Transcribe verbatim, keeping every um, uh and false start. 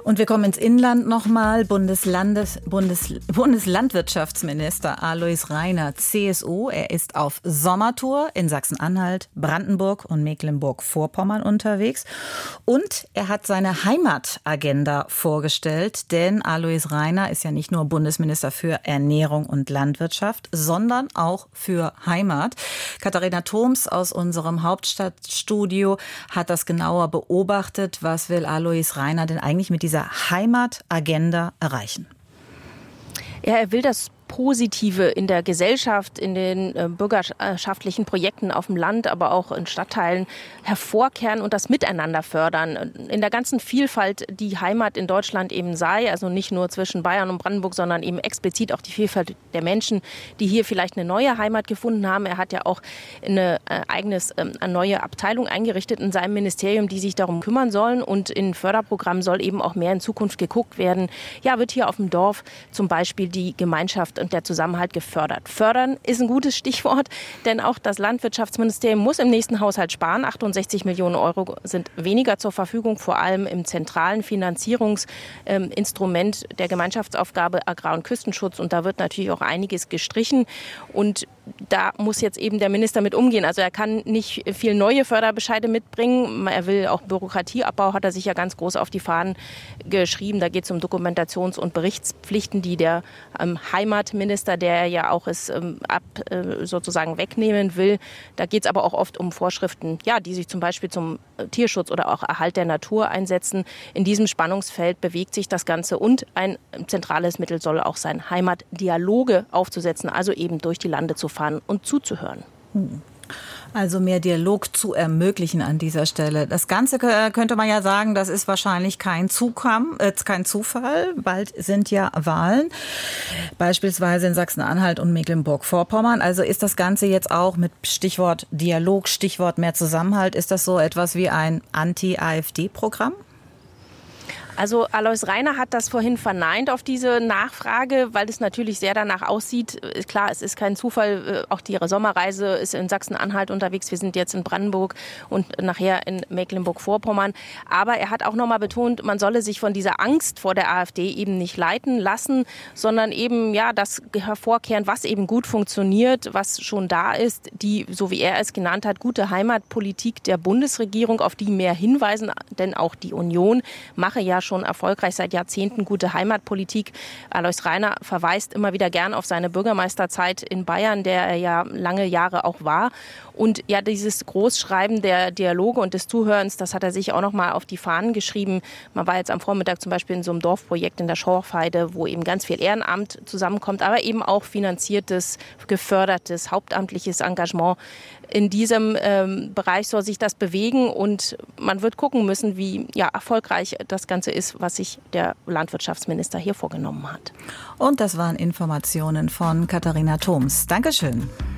Und wir kommen ins Inland nochmal. Bundeslandes, Bundes, Bundeslandwirtschaftsminister Alois Rainer, C S U. Er ist auf Sommertour in Sachsen-Anhalt, Brandenburg und Mecklenburg-Vorpommern unterwegs. Und er hat seine Heimatagenda vorgestellt. Denn Alois Rainer ist ja nicht nur Bundesminister für Ernährung und Landwirtschaft, sondern auch für Heimat. Katharina Thoms aus unserem Hauptstadtstudio hat das genauer beobachtet. Was will Alois Rainer denn eigentlich mit dieser Heimatagenda erreichen? Ja, er will das Positive in der Gesellschaft, in den äh, bürgerschaftlichen Projekten auf dem Land, aber auch in Stadtteilen hervorkehren und das Miteinander fördern. In der ganzen Vielfalt, die Heimat in Deutschland eben sei, also nicht nur zwischen Bayern und Brandenburg, sondern eben explizit auch die Vielfalt der Menschen, die hier vielleicht eine neue Heimat gefunden haben. Er hat ja auch eine äh, eigenes, äh, eine neue Abteilung eingerichtet in seinem Ministerium, die sich darum kümmern sollen. Und in Förderprogrammen soll eben auch mehr in Zukunft geguckt werden. Ja, wird hier auf dem Dorf zum Beispiel die Gemeinschaft und der Zusammenhalt gefördert. Fördern ist ein gutes Stichwort, denn auch das Landwirtschaftsministerium muss im nächsten Haushalt sparen. achtundsechzig Millionen Euro sind weniger zur Verfügung, vor allem im zentralen Finanzierungsinstrument der Gemeinschaftsaufgabe Agrar- und Küstenschutz. Und da wird natürlich auch einiges gestrichen. Und da muss jetzt eben der Minister mit umgehen. Also er kann nicht viel neue Förderbescheide mitbringen. Er will auch Bürokratieabbau, hat er sich ja ganz groß auf die Fahnen geschrieben. Da geht es um Dokumentations- und Berichtspflichten, die der ähm, Heimatminister, der ja auch es ähm, ab äh, sozusagen wegnehmen will. Da geht es aber auch oft um Vorschriften, ja, die sich zum Beispiel zum Tierschutz oder auch Erhalt der Natur einsetzen. In diesem Spannungsfeld bewegt sich das Ganze und ein zentrales Mittel soll auch sein, Heimatdialoge aufzusetzen, also eben durch die Lande zu fahren und zuzuhören. Also mehr Dialog zu ermöglichen an dieser Stelle. Das Ganze könnte man ja sagen, das ist wahrscheinlich kein, Zukam, äh, kein Zufall. Bald sind ja Wahlen, beispielsweise in Sachsen-Anhalt und Mecklenburg-Vorpommern. Also ist das Ganze jetzt auch mit Stichwort Dialog, Stichwort mehr Zusammenhalt, ist das so etwas wie ein Anti-AfD-Programm? Also Alois Rainer hat das vorhin verneint auf diese Nachfrage, weil es natürlich sehr danach aussieht. Klar, es ist kein Zufall, auch die Sommerreise ist in Sachsen-Anhalt unterwegs. Wir sind jetzt in Brandenburg und nachher in Mecklenburg-Vorpommern. Aber er hat auch noch mal betont, man solle sich von dieser Angst vor der AfD eben nicht leiten lassen, sondern eben ja das hervorkehren, was eben gut funktioniert, was schon da ist, die, so wie er es genannt hat, gute Heimatpolitik der Bundesregierung, auf die mehr hinweisen, denn auch die Union mache ja schon erfolgreich seit Jahrzehnten gute Heimatpolitik. Alois Rainer verweist immer wieder gern auf seine Bürgermeisterzeit in Bayern, der er ja lange Jahre auch war. Und ja, dieses Großschreiben der Dialoge und des Zuhörens, das hat er sich auch noch mal auf die Fahnen geschrieben. Man war jetzt am Vormittag zum Beispiel in so einem Dorfprojekt in der Schorfheide, wo eben ganz viel Ehrenamt zusammenkommt, aber eben auch finanziertes, gefördertes, hauptamtliches Engagement. In diesem ähm, Bereich soll sich das bewegen und man wird gucken müssen, wie ja, erfolgreich das Ganze ist, was sich der Landwirtschaftsminister hier vorgenommen hat. Und das waren Informationen von Katharina Thoms. Dankeschön.